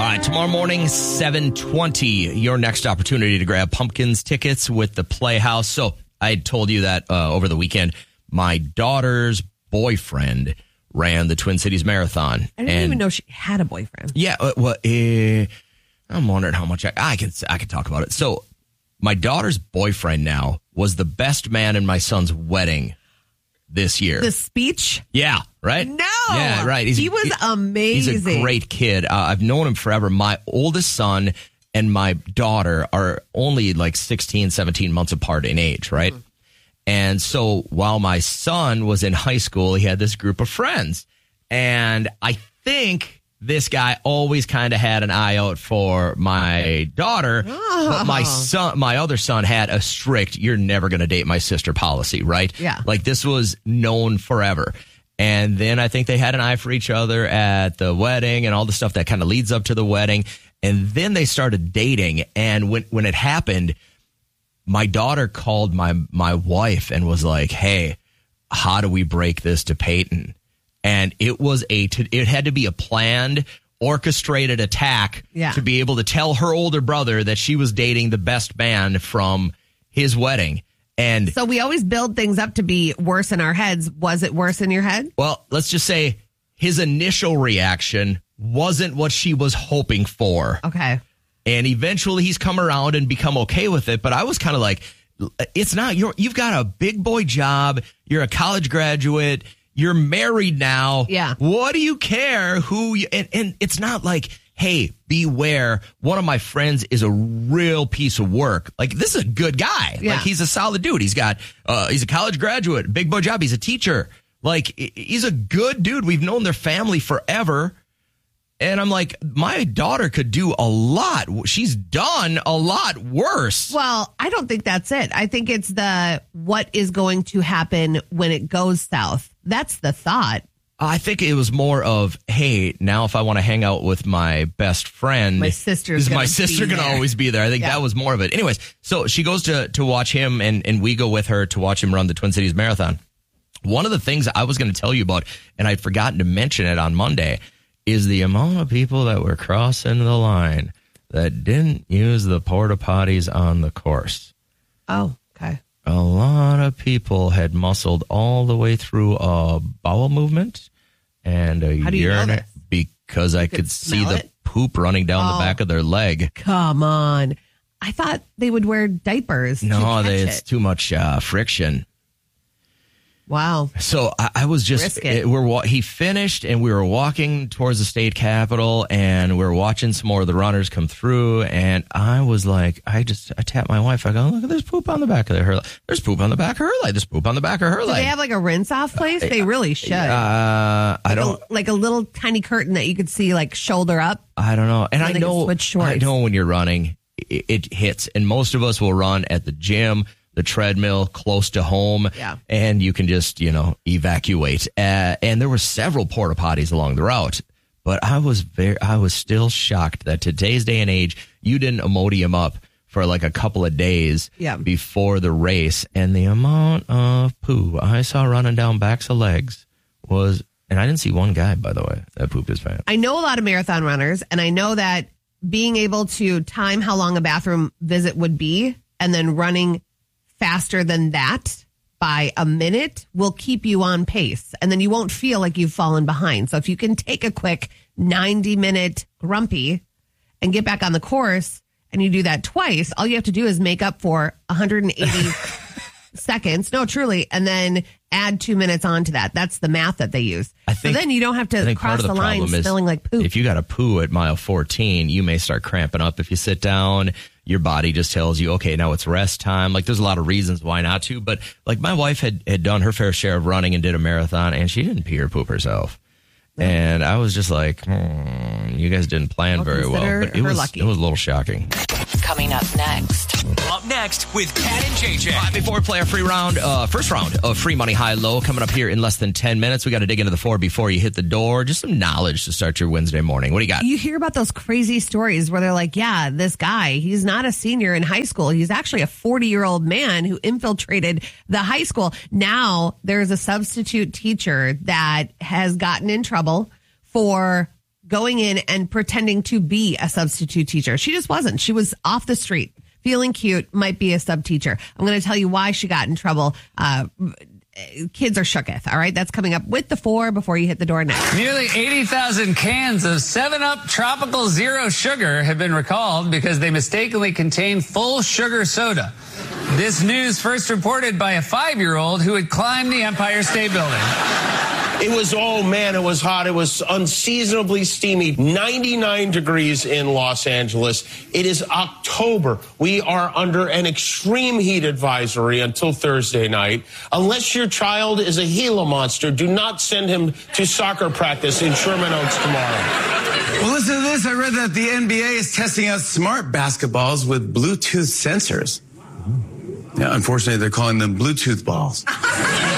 right, tomorrow morning, 7:20, your next opportunity to grab Pumpkins tickets with the Playhouse. So I told you that over the weekend, my daughter's boyfriend ran the Twin Cities Marathon. I didn't even know she had a boyfriend. Yeah, I'm wondering how much I can talk about it. So my daughter's boyfriend now was the best man in my son's wedding this year. The speech? Yeah, right? No. Yeah, right. He was amazing. He's a great kid. I've known him forever. My oldest son and my daughter are only like 16, 17 months apart in age, right? Mm. And so while my son was in high school, he had this group of friends. And I think this guy always kind of had an eye out for my daughter. But my other son had a strict, you're never going to date my sister policy, right? Yeah. Like this was known forever. And then I think they had an eye for each other at the wedding and all the stuff that kind of leads up to the wedding. And then they started dating. And when it happened, my daughter called my wife and was like, hey, how do we break this to Peyton? And it was it had to be a planned, orchestrated attack to be able to tell her older brother that she was dating the best man from his wedding. And so we always build things up to be worse in our heads. Was it worse in your head? Well, let's just say his initial reaction wasn't what she was hoping for. Okay. And eventually he's come around and become okay with it. But I was kind of like, it's not you've got a big boy job. You're a college graduate. You're married now. Yeah. What do you care and it's not like, hey, beware. One of my friends is a real piece of work. Like, this is a good guy. Yeah. Like, he's a solid dude. He's a college graduate, big boy job. He's a teacher. Like, he's a good dude. We've known their family forever. And I'm like, my daughter could do a lot. She's done a lot worse. Well, I don't think that's it. I think it's what is going to happen when it goes south. That's the thought. I think it was more of, hey, now if I want to hang out with my best friend, my sister's going to always be there. I think that was more of it. Anyways, so she goes to watch him, and we go with her to watch him run the Twin Cities Marathon. One of the things I was going to tell you about, and I'd forgotten to mention it on Monday, is the amount of people that were crossing the line that didn't use the porta potties on the course. Oh, okay. A lot of people had muscled all the way through a bowel movement and a urinary because I could see the poop running down the back of their leg. Come on. I thought they would wear diapers. No, it's too much friction. Wow. So I was just, he finished and we were walking towards the state capitol and we were watching some more of the runners come through. And I was like, I tapped my wife. I go, look, there's poop on the back of her leg. There's poop on the back of her leg. There's poop on the back of her leg. Do they have like a rinse off place? They really should. I don't. Like a little tiny curtain that you could see like shoulder up. I don't know. And I know when you're running, it hits. And most of us will run at the gym, the treadmill, close to home, and you can just, evacuate. And there were several porta potties along the route, but I was still shocked that today's day and age, you didn't Imodium up for like a couple of days before the race, and the amount of poo I saw running down backs of legs was, and I didn't see one guy, by the way, that pooped his pants. I know a lot of marathon runners, and I know that being able to time how long a bathroom visit would be, and then running faster than that by a minute will keep you on pace. And then you won't feel like you've fallen behind. So if you can take a quick 90-minute grumpy and get back on the course and you do that twice, all you have to do is make up for 180 seconds. No, truly. And then add 2 minutes onto that. That's the math that they use. So then you don't have to cross the line smelling like poop. If you got a poo at mile 14, you may start cramping up if you sit down. Your body just tells you, okay, now it's rest time. Like, there's a lot of reasons why not to. But, like, my wife had done her fair share of running and did a marathon, and she didn't pee or poop herself. And I was just like, you guys didn't plan very well. But it was a little shocking. Coming up next. Up next with Kat and JJ. Before we play our first round of Free Money High Low coming up here in less than 10 minutes. We got to dig into the 4 before you hit the door. Just some knowledge to start your Wednesday morning. What do you got? You hear about those crazy stories where they're like, yeah, this guy, he's not a senior in high school. He's actually a 40-year-old man who infiltrated the high school. Now there's a substitute teacher that has gotten in trouble for going in and pretending to be a substitute teacher. She just wasn't. She was off the street, feeling cute, might be a sub teacher. I'm going to tell you why she got in trouble. Kids are shooketh. All right. That's coming up with the 4 before you hit the door next. Nearly 80,000 cans of 7-Up Tropical Zero Sugar have been recalled because they mistakenly contain full sugar soda. This news first reported by a 5-year-old who had climbed the Empire State Building. It was, oh man, it was hot. It was unseasonably steamy. 99 degrees in Los Angeles. It is October. We are under an extreme heat advisory until Thursday night. Unless your child is a Gila monster, do not send him to soccer practice in Sherman Oaks tomorrow. Well, listen to this. I read that the NBA is testing out smart basketballs with Bluetooth sensors. Yeah, unfortunately, they're calling them Bluetooth balls.